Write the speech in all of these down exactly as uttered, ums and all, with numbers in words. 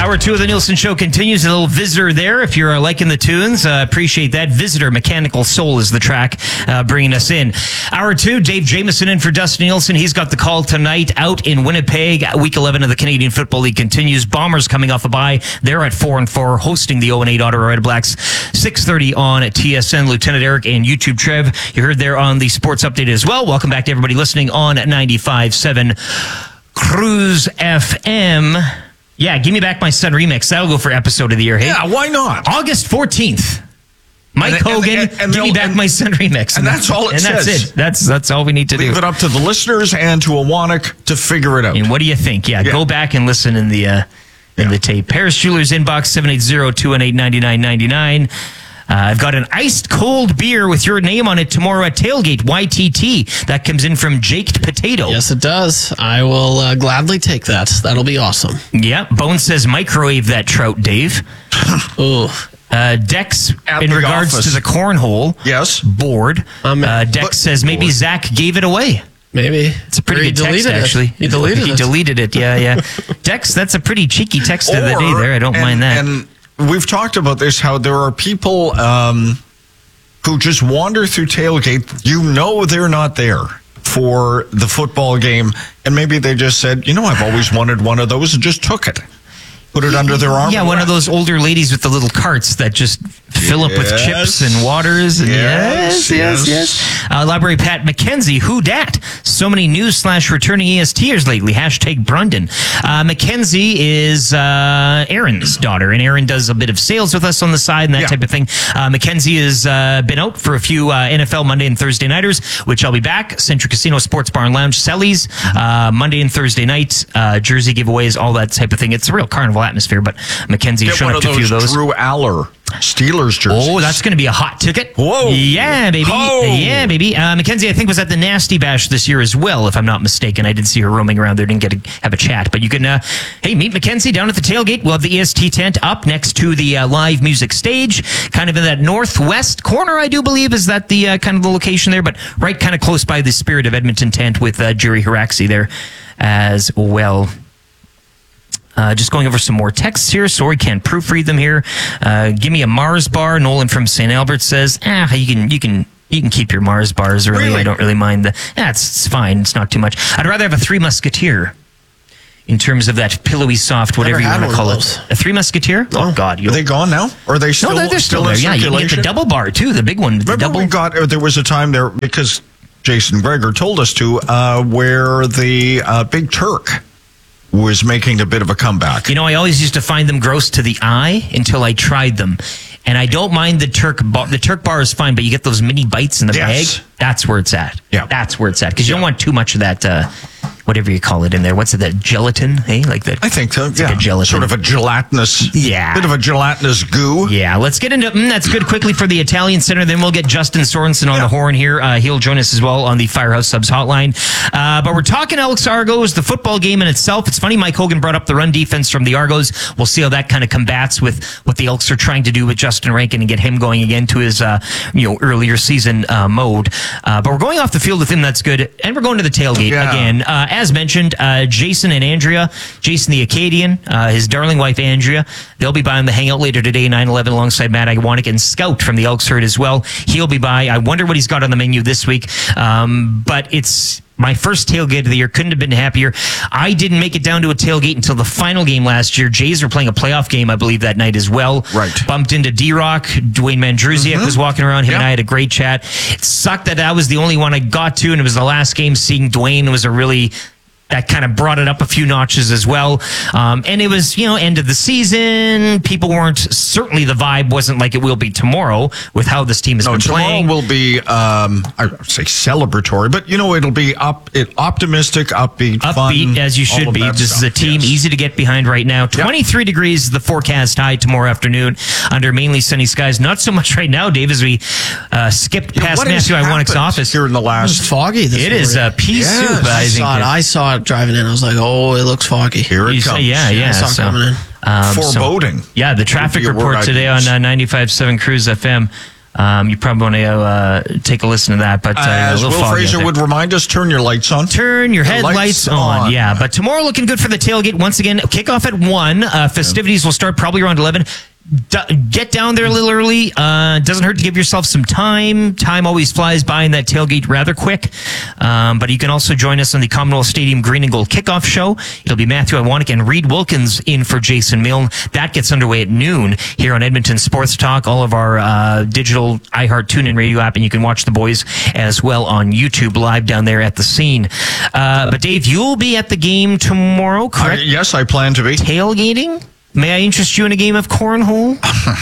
Hour two of the Nielsen Show continues. A little Visitor there. If you're uh, liking the tunes, uh, appreciate that. Visitor, Mechanical Soul is the track uh, bringing us in. Hour two, Dave Jamieson in for Dustin Nielsen. He's got the call tonight out in Winnipeg. Week eleven of the Canadian Football League continues. Bombers coming off a bye. They're at four and four, hosting the oh and eight Ottawa Redblacks. six thirty on T S N. Lieutenant Eric and YouTube Trev. You heard there on the Sports Update as well. Welcome back to everybody listening on ninety-five point seven Cruise F M. Yeah, give me back my Sun remix. That'll go for episode of the year. Hey, yeah, why not? August fourteenth. Mike and, Hogan, and, and, and give me back and, my Sun remix. And, and that's all it and says. That's it. That's that's all we need to Leave do. Leave it up to the listeners and to Awanak to figure it out. And what do you think? Yeah, yeah. Go back and listen in the uh, in yeah. the tape. Paris Jewelers inbox seven eight zero, two one eight, nine nine nine nine. Uh, I've got an iced cold beer with your name on it tomorrow at Tailgate, Y T T. That comes in from Jaked Potato. Yes, it does. I will uh, gladly take that. That'll be awesome. Yeah. Bone says microwave that trout, Dave. Ooh. Uh, Dex, at in regards office. to the cornhole yes. board, um, uh, Dex but, says maybe board. Zach gave it away. Maybe. It's a pretty good text, it. actually. He deleted he it. He deleted it, yeah, yeah. Dex, that's a pretty cheeky text or, of the day there. I don't and, mind that. And we've talked about this, how there are people um, who just wander through Tailgate. You know they're not there for the football game, and maybe they just said, you know, I've always wanted one of those, and just took it. Put it under their arm. Yeah, one of those older ladies with the little carts that just fill yes. up with chips and waters. And yes, yes, yes. yes. Uh, Library Pat McKenzie, who dat? So many news slash returning E S Ters lately. Hashtag Brundon. Uh, McKenzie is uh, Aaron's daughter, and Aaron does a bit of sales with us on the side and that yeah. type of thing. Uh, McKenzie has uh, been out for a few uh, N F L Monday and Thursday nighters, which I'll be back. Century Casino Sports Bar and Lounge, Sellies, uh, Monday and Thursday nights, uh, jersey giveaways, all that type of thing. It's a real carnival atmosphere, but Mackenzie Get showed one up to a few of those. Drew Aller Steelers jerseys. Oh, that's going to be a hot ticket. Whoa. Yeah, baby. Oh. Yeah, baby. Uh, Mackenzie, I think, was at the Nasty Bash this year as well, if I'm not mistaken. I did see her roaming around there. Didn't get to have a chat. But you can, uh, hey, meet Mackenzie down at the tailgate. We'll have the E S T tent up next to the uh, live music stage, kind of in that northwest corner, I do believe, is that the uh, kind of the location there, but right kind of close by the Spirit of Edmonton tent with uh, Jerry Haraxi there as well. Uh, just going over some more texts here. Sorry, can't proofread them here. Uh, give me a Mars bar. Nolan from Saint Albert says, ah, you can, you can, you can keep your Mars bars. Really, really? I don't really mind the. Yeah, it's, it's fine. It's not too much. I'd rather have a Three Musketeer in terms of that pillowy, soft, whatever Never you want to call it. A Three Musketeer? Oh, God. Are they gone now? Or are they still, no, they're, they're still, still there. Yeah, you can get the double bar, too. The big one. The Remember double. we got, uh, there was a time there, because Jason Gregor told us to, uh, where the uh, Big Turk was making a bit of a comeback. You know, I always used to find them gross to the eye until I tried them. And I don't mind the Turk bar. The Turk bar is fine, but you get those mini bites in the yes. bag. That's where it's at. Yeah. That's where it's at. Because you yeah. don't want too much of that, uh, whatever you call it in there. What's it, that gelatin? Hey, like that. I think so. It's Yeah. like a gelatin. Sort of a gelatinous. Yeah. Bit of a gelatinous goo. Yeah. Let's get into mm, that's good quickly for the Italian Center. Then we'll get Justin Sorensen on yeah. the horn here. Uh, he'll join us as well on the Firehouse Subs hotline. Uh, but we're talking Elks Argos, the football game in itself. It's funny, Mike Hogan brought up the run defense from the Argos. We'll see how that kind of combats with what the Elks are trying to do with Justin Rankin and get him going again to his uh, you know earlier season uh, mode. Uh, but we're going off the field with him. That's good. And we're going to the tailgate yeah. again. Uh, as mentioned, uh, Jason and Andrea, Jason the Acadian, uh, his darling wife Andrea, they'll be by on the hangout later today, nine eleven, alongside Matt Iwanek and Scout from the Elks Herd as well. He'll be by. I wonder what he's got on the menu this week. Um, but it's my first tailgate of the year. Couldn't have been happier. I didn't make it down to a tailgate until the final game last year. Jays were playing a playoff game, I believe, that night as well. Right. Bumped into D-Rock. Dwayne Mandrusiak mm-hmm. was walking around. Him yep. and I had a great chat. It sucked that that was the only one I got to, and it was the last game. Seeing Dwayne was a really... That kind of brought it up a few notches as well. Um, and it was, you know, end of the season. People weren't, certainly the vibe wasn't like it will be tomorrow with how this team has no, been tomorrow playing. Tomorrow will be, um, I would say celebratory, but, you know, it'll be up, it, optimistic, upbeat, Upbeat, fun, as you should be. This stuff. is a team yes. easy to get behind right now. twenty-three yep. degrees is the forecast high tomorrow afternoon under mainly sunny skies. Not so much right now, Dave, as we uh, skipped yeah, past Matthew Iwanek's office. Here in the last... It's foggy this It morning. is a pea yes. soup, I, I think. saw it. I saw it driving in. I was like, oh, it looks foggy. Here it You comes. say, yeah, yeah. I saw so, it coming in. Um, Foreboding. So, yeah, the traffic report today on uh, ninety-five point seven Cruise F M. Um, you probably want to uh, take a listen to that. But uh, As a little Will foggy out Fraser there. would remind us, turn your lights on. Turn your The headlights lights on. on. Yeah, but tomorrow looking good for the tailgate. Once again, kickoff at one. Uh, festivities will start probably around eleven. D- get down there a little early. Uh, doesn't hurt to give yourself some time. Time always flies by in that tailgate rather quick. Um, but you can also join us on the Commonwealth Stadium Green and Gold kickoff show. It'll be Matthew Iwanek and Reed Wilkins in for Jason Milne. That gets underway at noon here on Edmonton Sports Talk. All of our uh, digital iHeart TuneIn radio app, and you can watch the boys as well on YouTube live down there at the scene. Uh, but Dave, you'll be at the game tomorrow, correct? Uh, yes, I plan to be. Tailgating? May I interest you in a game of cornhole?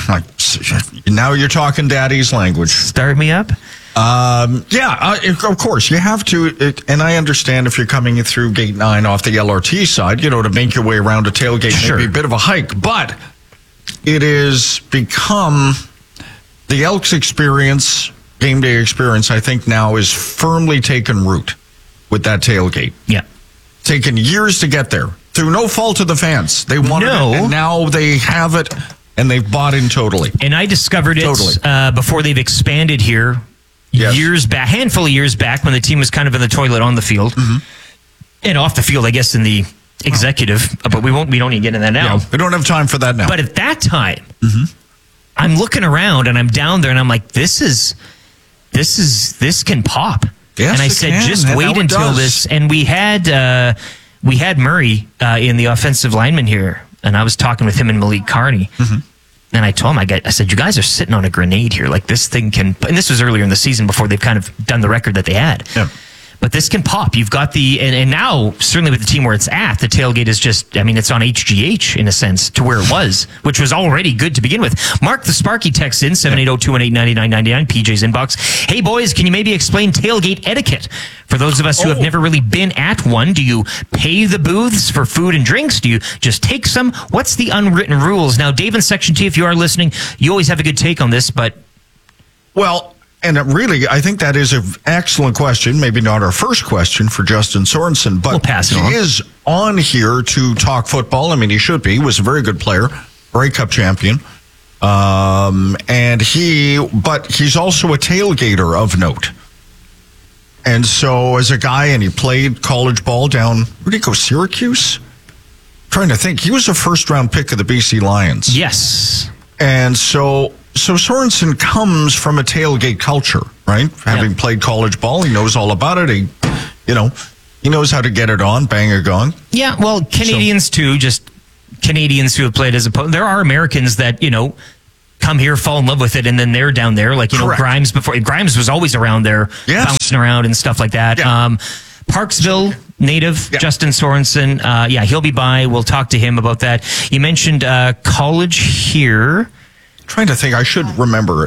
Now you're talking daddy's language. Start me up. Um, yeah, uh, of course. You have to, it, and I understand if you're coming through Gate nine off the L R T side, you know, to make your way around a tailgate, Sure. maybe a bit of a hike. But it has become the Elks experience, game day experience, I think now is firmly taken root with that tailgate. Yeah. Taken years to get there. Through no fault of the fans. They wanted No. it, and now they have it, and they've bought in totally. And I discovered it Totally. uh, before they've expanded here Yes. years back, handful of years back when the team was kind of in the toilet on the field. Mm-hmm. And off the field, I guess, in the executive. But we won't, we don't need to get into that now. We don't have time for that now. But at that time, Mm-hmm. I'm looking around and I'm down there and I'm like, this is, this is, this can pop. Yes, and I it said, can, just and wait now it until does. this. And we had, uh, we had Murray uh, in the offensive lineman here, and I was talking with him and Malik Carney. Mm-hmm. And I told him, I, got, I said, you guys are sitting on a grenade here. Like, this thing can, and this was earlier in the season before they've kind of done the record that they had. Yeah. But this can pop. You've got the, and, and now, certainly with the team where it's at, the tailgate is just, I mean, it's on H G H in a sense to where it was, which was already good to begin with. Mark the Sparky texts in, seven eight zero, two one eight, nine nine nine nine, P J's inbox. Hey, boys, can you maybe explain tailgate etiquette? For those of us who have Oh. never really been at one, do you pay the booths for food and drinks? Do you just take some? What's the unwritten rules? Now, Dave in Section T, if you are listening, you always have a good take on this, but Well, and it really, I think that is an excellent question. Maybe not our first question for Justin Sorensen, but We'll pass it he on. is on here to talk football. I mean, he should be. He was a very good player, Grey Cup champion. Um, and he, but he's also a tailgater of note. And so as a guy, and he played college ball down, where did he go, Syracuse? Trying to think. He was a first round pick of the B C Lions. yes. And so, so Sorensen comes from a tailgate culture, right? Having Yeah. played college ball, he knows all about it. He, you know, he knows how to get it on, bang a gong. Yeah, well, Canadians too, just Canadians who have played as opposed. There are Americans that, you know, come here, fall in love with it, and then they're down there. Like, you know, Correct. Grimes before. Grimes was always around there, Yes. bouncing around and stuff like that. Yeah. Um, Parksville native, Yeah. Justin Sorensen. Uh, yeah, he'll be by. We'll talk to him about that. You mentioned uh, college here. Trying to think, I should remember it.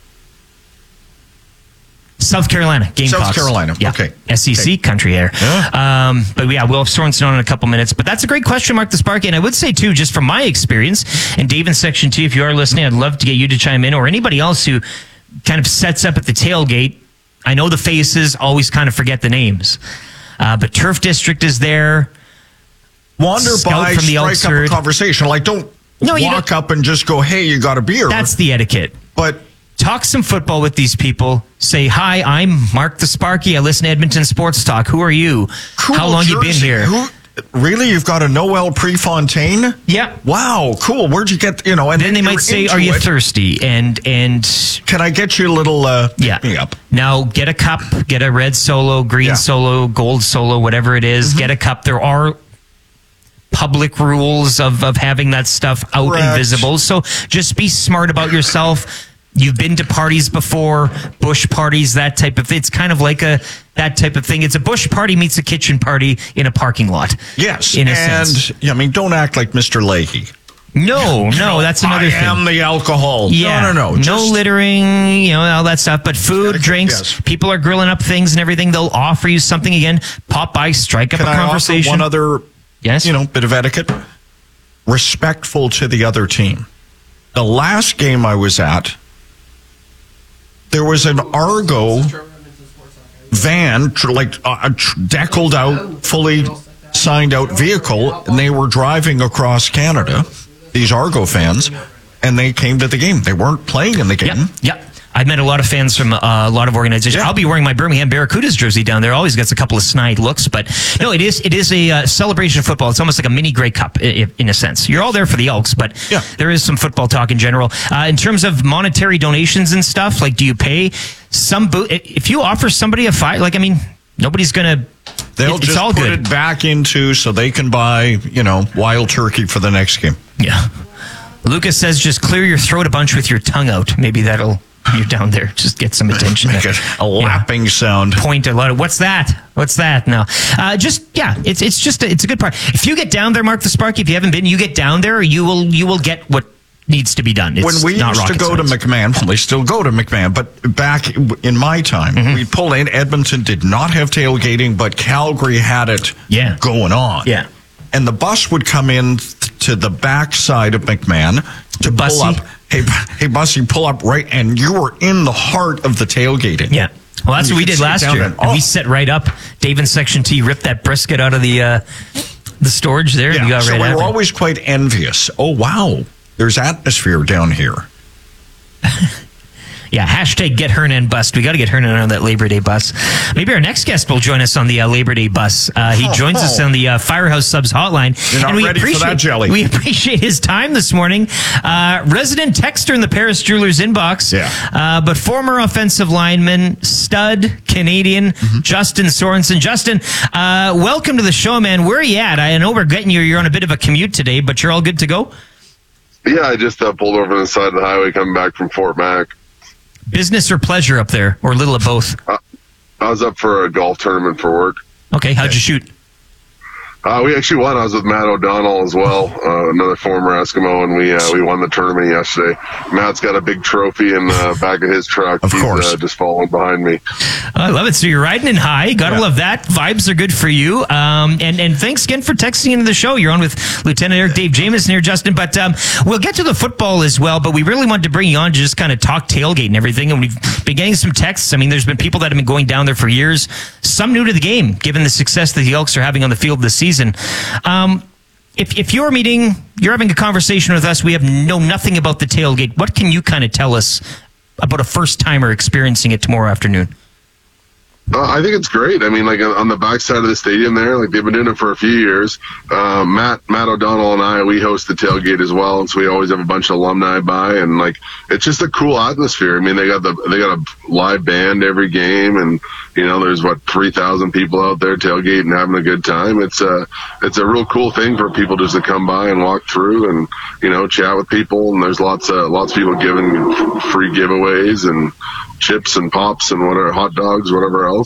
South Carolina, Gamecocks. South Carolina, Yeah. okay. S E C Okay. country there. Yeah. Um, but yeah, we'll have Sorensen on in a couple minutes. But that's a great question, Mark the Sparky. And I would say, too, just from my experience, and Dave in Section two, if you are listening, I'd love to get you to chime in, or anybody else who kind of sets up at the tailgate. I know the faces, always kind of forget the names. Uh, but Turf District is there. Wander Scout by, from the strike up a outside. conversation. Like, don't No, you walk don't- up and just go, hey, you got a beer. That's the etiquette. but Talk some football with these people. Say, hi, I'm Mark the Sparky. I listen to Edmonton Sports Talk. Who are you? cool How long you been jersey. here? Who, really? You've got a Noel Prefontaine? Yeah. Wow, cool. Where'd you get, you know, and Then they you're might say, into "Are you it. thirsty?" And and Can I get you a little, uh, yeah, pick me up? Now get a cup, get a red solo, green Yeah. solo, gold solo, whatever it is. Get a cup. There are public rules of of having that stuff out and Correct. visible. So just be smart about yourself. You've been to parties before, bush parties, that type of. It's kind of like a that type of thing. It's a bush party meets a kitchen party in a parking lot. Yes. in a and, sense. yeah, I mean, don't act like Mister Leahy. No, no, that's another I thing. am the alcohol. Yeah, No, no, no. no Just- littering, you know, all that stuff. But food, Gotta get- drinks, yes. people are grilling up things and everything. They'll offer you something again. Pop by, strike up Can a I offer conversation. one other, yes, you know, bit of etiquette? Respectful to the other team. The last game I was at, there was an Argo van, tr- like a, a tr- deckled out, fully signed out vehicle, and they were driving across Canada, these Argo fans, and they came to the game. They weren't playing in the game. Yep, yep. I've met a lot of fans from uh, a lot of organizations. Yeah. I'll be wearing my Birmingham Barracudas jersey down there. Always gets a couple of snide looks, but no, it is it is a uh, celebration of football. It's almost like a mini Grey Cup in, in a sense. You're all there for the Elks, but Yeah. there is some football talk in general. Uh, in terms of monetary donations and stuff, like do you pay some bo- if you offer somebody a five? Like I mean, nobody's gonna. They'll it, it's just all put good. it back into so they can buy, you know, wild turkey for the next game. Yeah. Lucas says just clear your throat a bunch with your tongue out. Maybe that'll. You're down there. Just get some attention. Make it a lapping sound. Point a lot of what's that? What's that? No, uh, just yeah. It's it's just a, it's a good part. If you get down there, Mark the Sparky. If you haven't been, you get down there. You will you will get what needs to be done. It's When we not used to rocket go science. to McMahon, well, they still go to McMahon, but back in my time, Mm-hmm. we'd pull in. Edmonton did not have tailgating, but Calgary had it Yeah. going on. Yeah. And the bus would come in th- to the back side of McMahon to Bussy? pull up. Hey, bu- hey, Bussy, pull up right, and you were in the heart of the tailgating. Yeah. Well, that's You what we could did sit last down year. and- And we oh. set right up. Dave in Section T ripped that brisket out of the uh, the storage there. Yeah, and you got so right we at were it. always quite envious. Oh, wow, there's atmosphere down here. Yeah, hashtag get Hernan bust. We got to get Hernan on that Labor Day bus. Maybe our next guest will join us on the uh, Labor Day bus. Uh, he Oh, joins us oh. on the uh, Firehouse Subs hotline. You're not and we ready for appreciate, that, Jelly. We appreciate his time this morning. Uh, resident texter in the Paris Jewelers inbox, Yeah. uh, but former offensive lineman, stud Canadian, Mm-hmm. Justin Sorensen. Justin, uh, welcome to the show, man. Where are you at? I know we're getting you. You're on a bit of a commute today, but you're all good to go? Yeah, I just uh, pulled over on the side of the highway coming back from Fort Mac. Business or pleasure up there, or a little of both? I was up for a golf tournament for work. Okay, how'd you shoot? Uh, we actually won. I was with Matt O'Donnell as well, uh, another former Eskimo, and we uh, we won the tournament yesterday. Matt's got a big trophy in the back of his truck. Of He's, course. uh, just following behind me. I love it. So you're riding in high. Gotta Yeah. love that. Vibes are good for you. Um, and, and thanks again for texting into the show. You're on with Lieutenant Eric Dave Jameson here, Justin. But um, we'll get to the football as well. But we really wanted to bring you on to just kind of talk tailgate and everything. And we've been getting some texts. I mean, there's been people that have been going down there for years. Some new to the game, given the success that the Elks are having on the field this season. Um, if, if you're meeting, you're having a conversation with us, we have know nothing about the tailgate. What can you kind of tell us about a first timer experiencing it tomorrow afternoon? Uh, I think it's great. I mean, like on the backside of the stadium there, like they've been doing it for a few years. Uh, Matt, Matt O'Donnell and I, we host the tailgate as well, and so we always have a bunch of alumni by, and like it's just a cool atmosphere. I mean, they got the they got a live band every game, and you know, there's what three thousand people out there tailgating, having a good time. It's a it's a real cool thing for people just to come by and walk through and you know chat with people. And there's lots of lots of people giving free giveaways and chips and pops and whatever, hot dogs, whatever else.